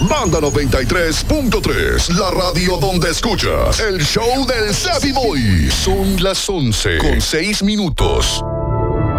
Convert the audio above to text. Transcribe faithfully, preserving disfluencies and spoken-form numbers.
Banda noventa y tres punto tres, la radio donde escuchas el show del Savvy Boy. Son las once con seis minutos.